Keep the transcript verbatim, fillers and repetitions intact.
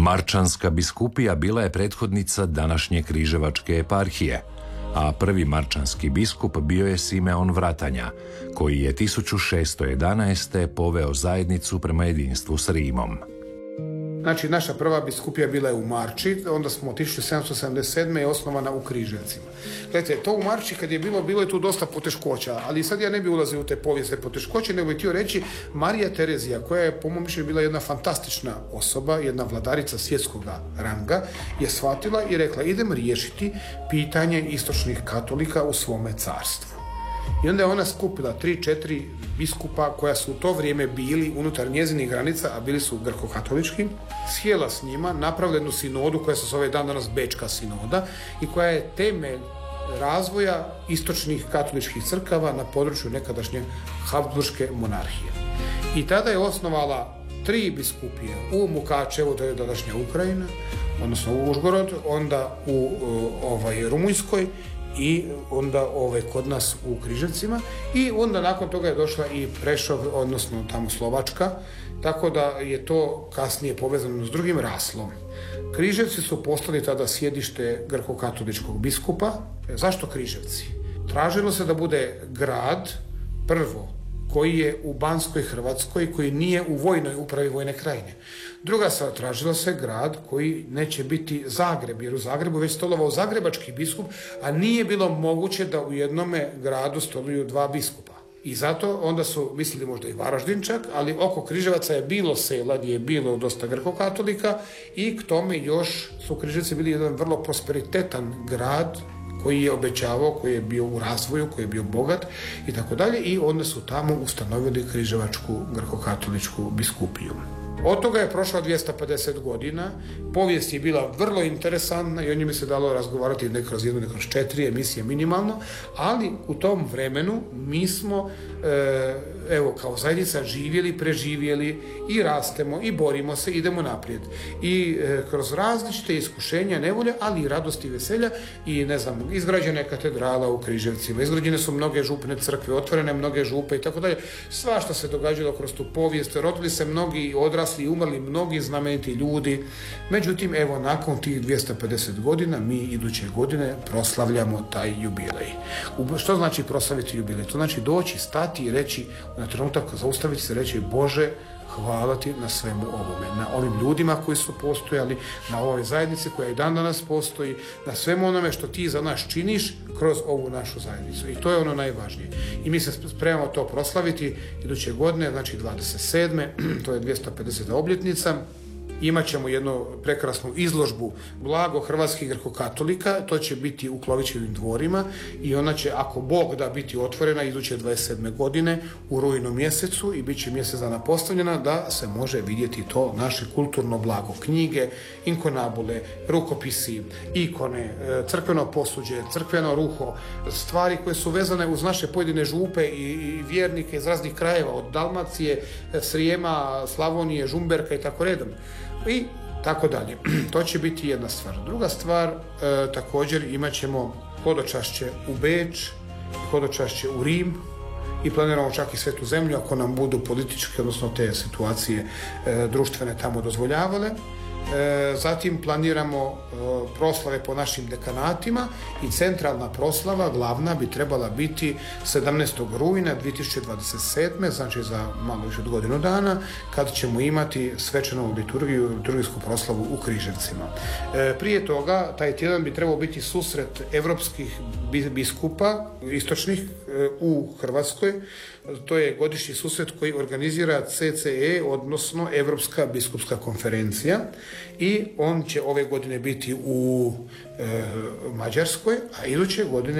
Marčanska biskupija bila je prethodnica današnje križevačke eparhije, a prvi marčanski biskup bio je Simeon Vratanja, koji je tisuću šesto jedanaeste. poveo zajednicu prema jedinstvu s Rimom. Znači, naša prva biskupija bila je u Marči, onda smo tisuću sedamsto sedamdeset sedme. je osnovana u Križevcima. Gledajte, to u Marči kad je bilo, bilo je tu dosta poteškoća, ali sad ja ne bi ulazio u te povijesne poteškoće, nego bih htio reći Marija Terezija, koja je po mom mišljenju bila jedna fantastična osoba, jedna vladarica svjetskog ranga, je shvatila i rekla, idem riješiti pitanje istočnih katolika u svome carstvu. I onda je ona skupila tri, četiri biskupa koja su u to vrijeme bili unutar njezinih granica, a bili su grko-katolički, sjela s njima, napravila jednu sinodu koja se zove dan danas Bečka sinoda i koja je temelj razvoja istočnih katoličkih crkava na području nekadašnje Habsburške monarhije. I tada je osnovala tri biskupije u Mukačevu, to je današnja Ukrajina, odnosno u Užgorod, onda u ovaj, Rumunjskoj, i onda ove kod nas u Križevcima, i onda nakon toga je došla i Prešov, odnosno tamo Slovačka, tako da je to kasnije povezano s drugim raslom. Križevci su postali tada sjedište grko-katoličkog biskupa. Zašto Križevci? Tražilo se da bude grad prvo koji je u Banskoj Hrvatskoj, koji nije u vojnoj upravi Vojne krajine. Druga stvar, tražilo se grad koji neće biti Zagreb, jer u Zagrebu već stolovao zagrebački biskup, a nije bilo moguće da u jednome gradu stoluju dva biskupa. I zato onda su mislili možda i Varaždin čak, ali oko Križevaca je bilo sela gdje je bilo dosta grko-katolika i k tome još su Križevci bili jedan vrlo prosperitetan grad koji je obećavao, koji je bio u razvoju, koji je bio bogat i tako dalje, i onda su tamo ustanovili Križevačku grko-katoličku biskupiju. Od toga je prošlo dvjesto pedeset godina, povijest je bila vrlo interesantna i o njima se dalo razgovarati ne kroz jednu, ne kroz četiri emisije minimalno, ali u tom vremenu mi smo e, evo kao zajednica živjeli, preživjeli i rastemo i borimo se, idemo naprijed. I e, kroz različite iskušenja, nevolje, ali i radosti i veselja, i ne znam, izgrađena je katedrala u Križevcima, izgrađene su mnoge župne crkve, otvorene mnoge župe i tako dalje. Svašta se događalo kroz tu povijest, rodili se mnogi odrasli i umrli mnogi znameniti ljudi. Međutim, evo, nakon tih dvjesto pedeset godina, mi iduće godine proslavljamo taj jubilej. Što znači proslaviti jubilej? To znači doći, stati i reći, na trenutak zaustaviti se, reći, Bože, hvala ti na svemu ovome, na ovim ljudima koji su postojali, na ovoj zajednici koja i dan danas postoji, na svemu onome što ti za nas činiš kroz ovu našu zajednicu. I to je ono najvažnije. I mi se spremamo to proslaviti iduće godine, znači dvadeset sedme to je dvjesto pedeseta obljetnica. Imat ćemo jednu prekrasnu izložbu Blago hrvatskih grko-katolika, to će biti u Klovićevim dvorima i ona će, ako Bog da, biti otvorena iduće dvadeset sedme godine u rujnu mjesecu i bit će mjesec dana postavljena da se može vidjeti to naše kulturno blago. Knjige, inkonabule, rukopisi, ikone, crkveno posuđe, crkveno ruho, stvari koje su vezane uz naše pojedine župe i vjernike iz raznih krajeva, od Dalmacije, Srijema, Slavonije, Žumberka i tako redom. I tako dalje. To će biti jedna stvar. Druga stvar, e, također imat ćemo hodočašće u Beč, hodočašće u Rim i planiramo čak i Svetu zemlju ako nam budu političke, odnosno te situacije e, društvene tamo dozvoljavale. E, zatim planiramo e, proslave po našim dekanatima i centralna proslava, glavna, bi trebala biti sedamnaestog rujna dvije tisuće dvadeset sedme, znači za malo više od godinu dana, kad ćemo imati svečanu liturgiju, liturgijsku proslavu u Križevcima. E, prije toga, taj tjedan bi trebao biti susret evropskih biskupa istočnih e, u Hrvatskoj. To je godišnji susret koji organizira C C E, odnosno Evropska biskupska konferencija, i on će ove godine biti u e, Mađarskoj, a iduće godine